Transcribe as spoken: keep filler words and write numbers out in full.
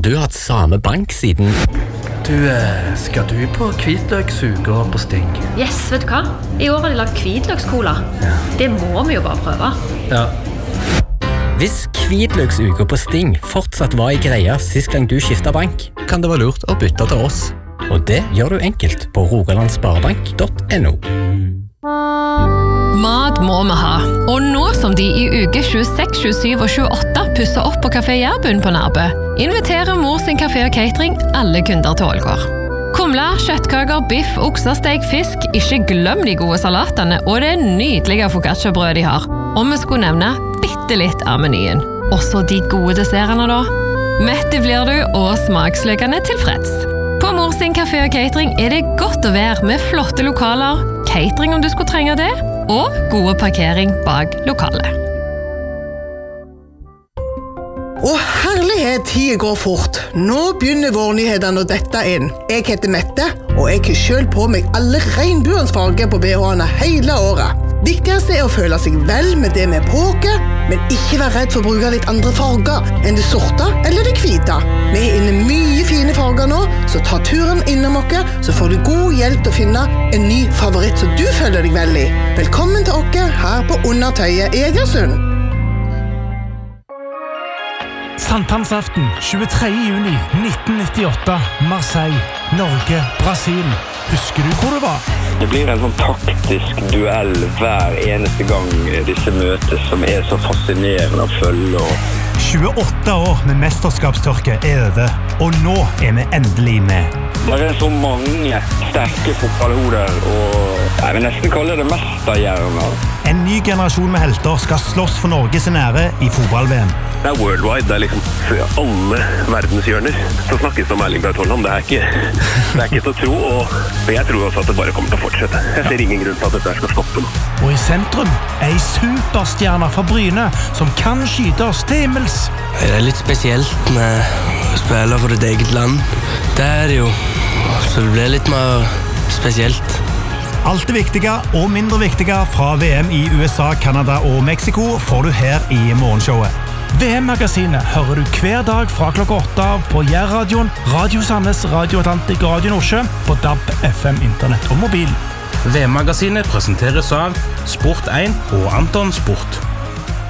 du hatt samme bank siden... Du, skal du på hvitløksuger på Sting? Yes, vet du hva? I år har de lagt hvitløkskola. Ja. Det må vi jo bare prøve. Ja. Hvis hvitløksuger på Sting fortsatt var i greia sist gang du skiftet bank, kan det være lurt å bytte til oss. Og det gjør du enkelt på rogalandsparebank punktum no. Mat må vi ha, og nå som de i uke tjueseks, tjuesju og tjueåtte pusser opp på Kafé Jærbund på Nærbø, inviterer Mor sin kafé og catering alle kunder til Ålgård. Kumla, kjøttkaker, biff, oksesteg, fisk, ikke glem de gode salatene og det nydelige focaccia-brød de har. Og vi skulle nevne bitte litt av menyen. Også de gode dessertene da. Mette blir du, og smaksløkene tilfreds. På Mor sin kafé og catering er det godt å være med flotte lokaler, catering om du skulle trenge det, og gode parkering bak lokalet. Å herlighet, tiden går fort. Nå begynner vårnyhetene å dette inn. Jeg heter Mette, og jeg har selv på meg alle regnbuens farger på B H-ene hele året. Viktigst er å føle seg vel med det vi påker, men ikke være redd for å bruke litt andre farger enn det sorte eller det hvite. Vi er inne mye fine farger nå, så ta turen innom oss, så får du god hjelp til å finne en ny favoritt som du føler deg vel i. Velkommen til oss her på Undertøyet i Egersund. Sankthansaften, tjuetredje juni nitten nittiåtte, Marseille, Norge, Brasil. Husker du hvor du var? Det blir en sånn taktisk duell hver eneste gang disse møtes, som er så fascinerende å følge. Og tjueåtte år med mesterskapstørke er over, og nå er vi endelig med. Det er så mange sterke fotballhoder, og jeg vil nesten kalle det mesterhjerner. En ny generasjon med helter skal slåss for Norges ære i fotball-V M. Det er worldwide, det er liksom for alle verdenshjørner. Så snakkes det om Erling Braut Haaland, det er ikke, det er ikke til å tro, og jeg tror også at det bare kommer til å fortsette. Jeg ser ingen grunn til at dette skal stoppe nå. Og i sentrum er en superstjerne fra Bryne som kan skyte oss til himmels. Det er litt spesielt med å spille for ditt eget land. Det er det jo, så det blir litt mer spesielt. Alt det viktige og mindre viktige fra V M i U S A, Canada og Mexico får du her i morgenshowet. V M-magasinet hører du hver dag fra klokka åtte på Jærradioen, Radio Sandnes, Radio Atlantik og Radio Nordsjø på D A B, F M, Internett og mobil. V M-magasinet presenteres av Sport en og Anton Sport.